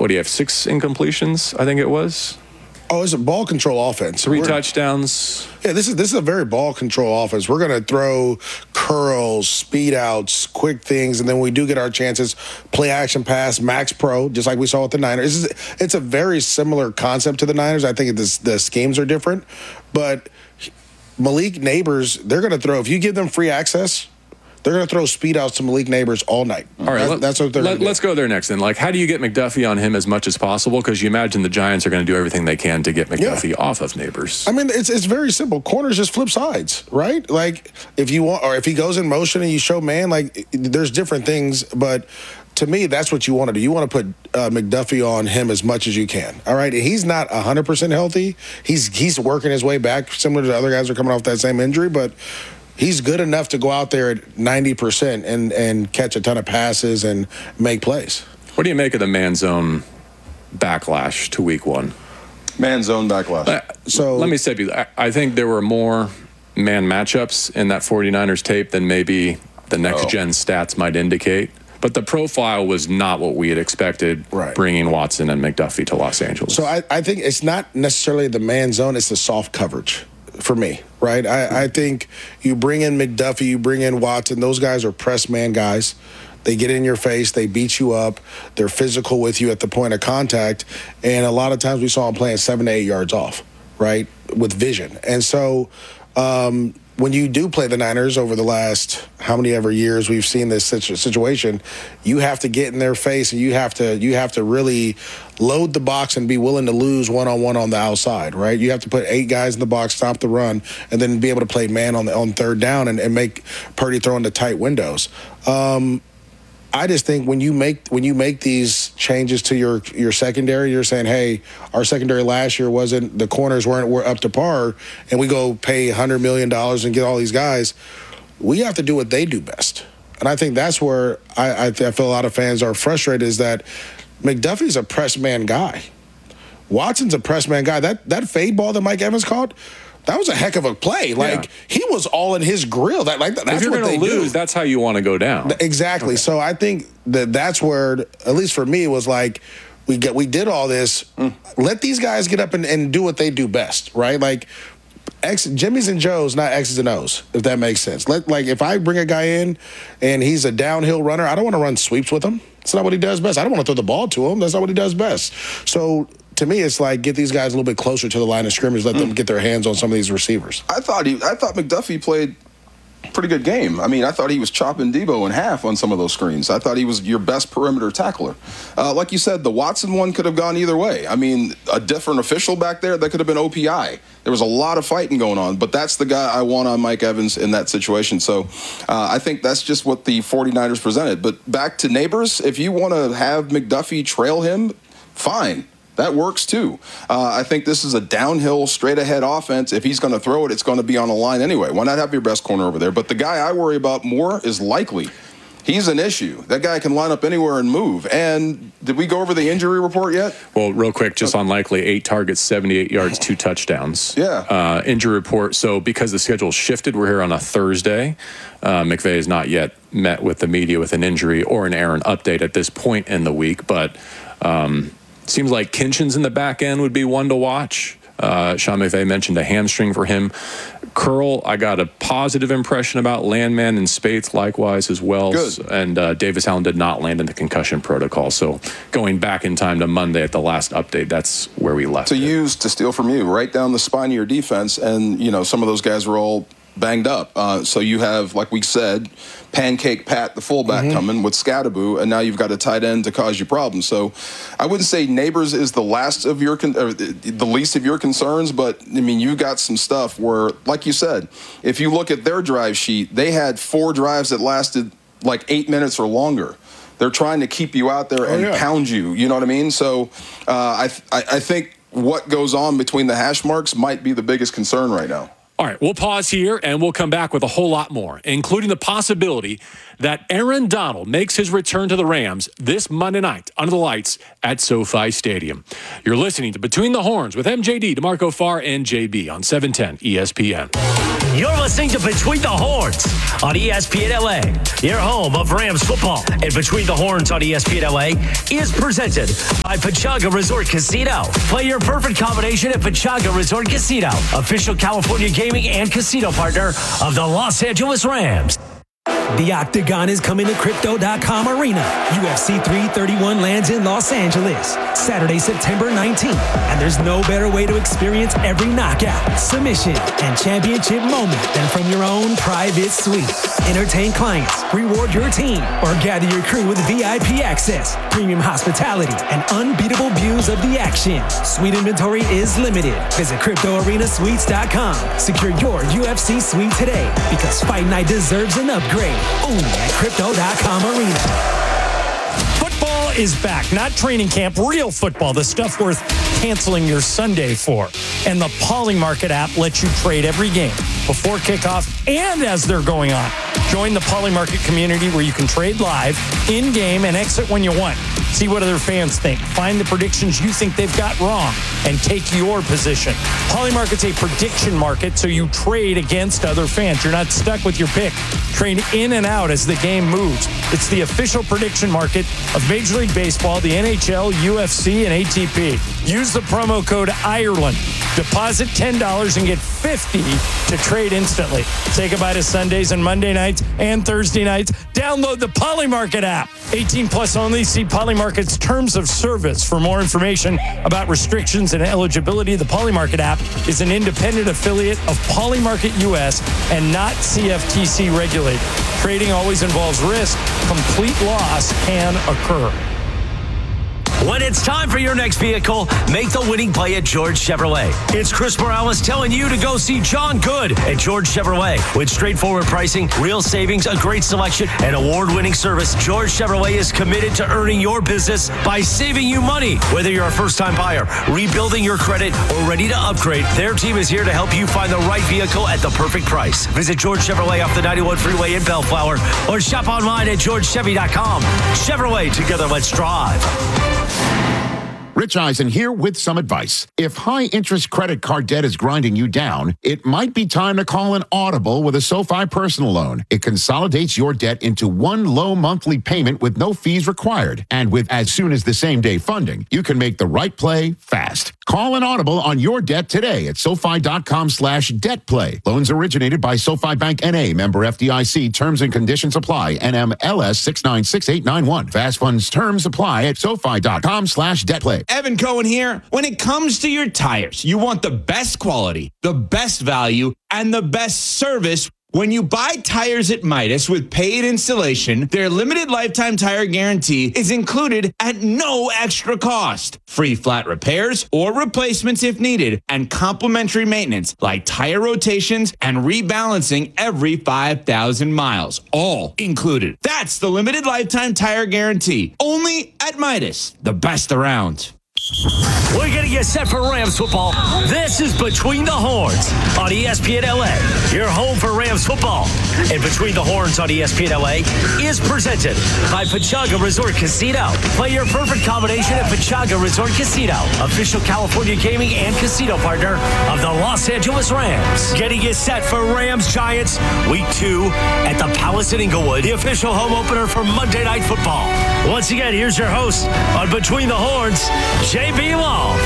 what do you have, 6 incompletions, I think it was? Oh, it's a ball control offense. 3 touchdowns. Yeah, this is a very ball control offense. We're going to throw curls, speed outs, quick things, and then when we do get our chances, play action pass, max pro, just like we saw with the Niners. It's a very similar concept to the Niners. I think the schemes are different, but Malik Nabers, they're going to throw. If you give them free access, they're going to throw speed outs to Malik Nabers all night. All right, that's what they're going to do. Let's go there next then. Like, how do you get McDuffie on him as much as possible? Because you imagine the Giants are going to do everything they can to get McDuffie off of Nabers. I mean, it's very simple. Corners just flip sides, right? Like, if you want, or if he goes in motion and you show man, like, there's different things, but to me, that's what you want to do. You want to put McDuffie on him as much as you can. All right, he's not 100% healthy. He's working his way back, similar to the other guys who are coming off that same injury, but he's good enough to go out there at 90% and catch a ton of passes and make plays. What do you make of the man zone backlash to week 1? Man zone backlash. So let me say, I think there were more man matchups in that 49ers tape than maybe the next-gen stats might indicate. But the profile was not what we had expected, bringing Watson and McDuffie to Los Angeles. So I think it's not necessarily the man zone, it's the soft coverage for me, right? I think you bring in McDuffie, you bring in Watson, those guys are press man guys. They get in your face, they beat you up, they're physical with you at the point of contact, and a lot of times we saw them playing 7 to 8 yards off, right, with vision. And so when you do play the Niners over the last how many ever years we've seen this situation, you have to get in their face and you have to really load the box and be willing to lose one-on-one on the outside, right? You have to put 8 guys in the box, stop the run, and then be able to play man on third down and make Purdy throw into tight windows. I just think when you make these changes to your secondary, you're saying, hey, our secondary last year the corners weren't up to par, and we go pay $100 million and get all these guys. We have to do what they do best. And I think that's where I feel a lot of fans are frustrated, is that McDuffie's a press man guy. Watson's a press man guy. That fade ball that Mike Evans caught, that was a heck of a play. Like, he was all in his grill. That's if you're going to lose, that's how you want to go down. Exactly. Okay. So I think that's where, at least for me, it was like, we did all this. Let these guys get up and do what they do best, right? Like, Jimmy's and Joe's, not X's and O's, if that makes sense. If I bring a guy in and he's a downhill runner, I don't want to run sweeps with him. That's not what he does best. I don't want to throw the ball to him. That's not what he does best. So to me, it's like, get these guys a little bit closer to the line of scrimmage, let them get their hands on some of these receivers. I thought McDuffie played a pretty good game. I mean, I thought he was chopping Debo in half on some of those screens. I thought he was your best perimeter tackler. Like you said, the Watson one could have gone either way. I mean, a different official back there, that could have been OPI. There was a lot of fighting going on, but that's the guy I want on Mike Evans in that situation. So I think that's just what the 49ers presented. But back to Nabers, if you want to have McDuffie trail him, fine. That works too. I think this is a downhill, straight-ahead offense. If he's going to throw it, it's going to be on the line anyway. Why not have your best corner over there? But the guy I worry about more is Likely. He's an issue. That guy can line up anywhere and move. And did we go over the injury report yet? Well, real quick, just on Likely, 8 targets, 78 yards, 2 touchdowns. Yeah. Injury report. So because the schedule shifted, we're here on a Thursday. McVay has not yet met with the media with an injury or an Aaron update at this point in the week, but seems like Kinchins in the back end would be one to watch. Sean McVay mentioned a hamstring for him. Curl, I got a positive impression about Landman and Spates likewise as well. Good. And Davis Allen did not land in the concussion protocol. So going back in time to Monday at the last update, that's where we left. To steal from you, right down the spine of your defense. And, some of those guys were all banged up. So you have, like we said, Pancake Pat, the fullback, coming with Scattaboo, and now you've got a tight end to cause you problems. So I wouldn't say Nabers is the least of your concerns, but, I mean, you got some stuff where, like you said, if you look at their drive sheet, they had 4 drives that lasted like 8 minutes or longer. They're trying to keep you out there and pound you. You know what I mean? So I think what goes on between the hash marks might be the biggest concern right now. All right, we'll pause here, and we'll come back with a whole lot more, including the possibility that Aaron Donald makes his return to the Rams this Monday night under the lights at SoFi Stadium. You're listening to Between the Horns with MJD, DeMarco Farr, and JB on 710 ESPN. You're listening to Between the Horns on ESPN LA, your home of Rams football. And Between the Horns on ESPN LA is presented by Pechanga Resort Casino. Play your perfect combination at Pechanga Resort Casino, official California gaming and casino partner of the Los Angeles Rams. The Octagon is coming to Crypto.com Arena. UFC 331 lands in Los Angeles, Saturday, September 19th. And there's no better way to experience every knockout, submission, and championship moment than from your own private suite. Entertain clients, reward your team, or gather your crew with VIP access, premium hospitality, and unbeatable views of the action. Suite inventory is limited. Visit CryptoArenaSuites.com. Secure your UFC suite today, because Fight Night deserves an upgrade. Only at Crypto.com Arena. Football is back. Not training camp, real football. The stuff worth canceling your Sunday for. And the Polymarket app lets you trade every game before kickoff and as they're going on. Join the Polymarket community where you can trade live, in-game, and exit when you want. See what other fans think. Find the predictions you think they've got wrong and take your position. Polymarket's a prediction market, so you trade against other fans. You're not stuck with your pick. Trade in and out as the game moves. It's the official prediction market of Major League Baseball, the NHL, UFC, and ATP. Use the promo code IRELAND. Deposit $10 and get $50 to trade instantly. Say goodbye to Sundays and Monday nights and Thursday nights. Download the Polymarket app. 18 plus only. See Polymarket's terms of service for more information about restrictions and eligibility. The Polymarket app is an independent affiliate of Polymarket US and not CFTC regulated. Trading always involves risk. Complete loss can occur. When it's time for your next vehicle, make the winning play at George Chevrolet. It's Chris Morales telling you to go see John Good at George Chevrolet. With straightforward pricing, real savings, a great selection, and award-winning service, George Chevrolet is committed to earning your business by saving you money. Whether you're a first-time buyer, rebuilding your credit, or ready to upgrade, their team is here to help you find the right vehicle at the perfect price. Visit George Chevrolet off the 91 freeway in Bellflower or shop online at georgechevy.com. Chevrolet, together let's drive. Rich Eisen here with some advice. If high-interest credit card debt is grinding you down, it might be time to call an audible with a SoFi personal loan. It consolidates your debt into one low monthly payment with no fees required. And with as soon as the same-day funding, you can make the right play fast. Call an audible on your debt today at SoFi.com/debtplay. Loans originated by SoFi Bank N.A., member FDIC. Terms and conditions apply. NMLS 696891. Fast funds terms apply at SoFi.com/debtplay. Evan Cohen here. When it comes to your tires, you want the best quality, the best value, and the best service. When you buy tires at Midas with paid installation, their limited lifetime tire guarantee is included at no extra cost. Free flat repairs or replacements if needed, and complimentary maintenance like tire rotations and rebalancing every 5,000 miles. All included. That's the limited lifetime tire guarantee. Only at Midas, the best around. We're going to get set for Rams football. This is Between the Horns on ESPN LA, your home for Rams football. And Between the Horns on ESPN LA is presented by Pechanga Resort Casino. Play your perfect combination at Pechanga Resort Casino, official California gaming and casino partner of the Los Angeles Rams. Getting you set for Rams Giants Week 2 at the Palace in Inglewood, the official home opener for Monday Night Football. Once again, here's your host on Between the Horns, JB Long.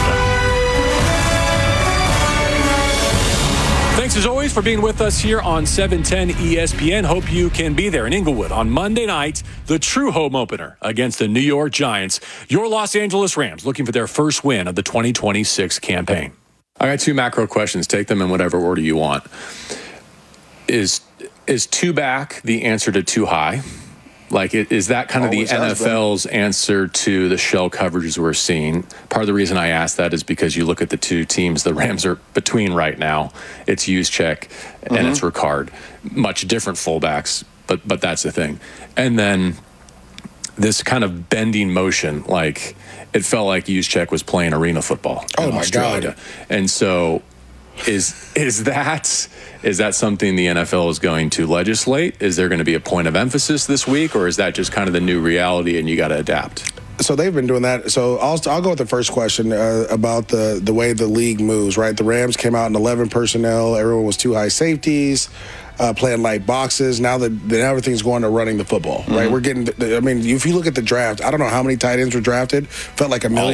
Thanks as always for being with us here on 710 ESPN. Hope you can be there in Inglewood on Monday night, the true home opener against the New York Giants. Your Los Angeles Rams looking for their first win of the 2026 campaign. I got two macro questions. Take them in whatever order you want. Is two back the answer to too high? Like, is that kind of the NFL's answer to the shell coverages we're seeing? Part of the reason I ask that is because you look at the two teams the Rams are between right now. It's Juszczyk and it's Ricard. Much different fullbacks, but that's the thing. And then this kind of bending motion, like it felt like Juszczyk was playing arena football in Australia. God. And so is that something the NFL is going to legislate? Is there going to be a point of emphasis this week, or is that just kind of the new reality and you got to adapt? So they've been doing that. So I'll go with the first question about the way the league moves, right? The Rams came out in 11 personnel. Everyone was too high safeties, playing light boxes. Now that everything's going to running the football, right? We're getting, I mean, if you look at the draft, I don't know how many tight ends were drafted. Felt like a million.